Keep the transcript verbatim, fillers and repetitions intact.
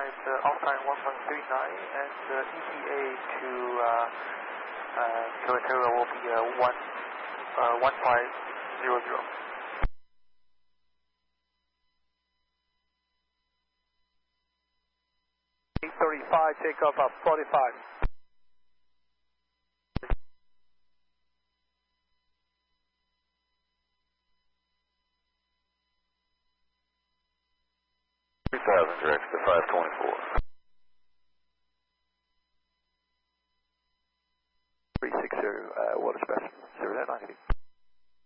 is uh, outside one point three nine, and uh, E T A to uh, uh, territorial will be uh, one, uh, one five zero zero. eight thirty-five, takeoff at forty-five. two thousand, direct to five twenty-four.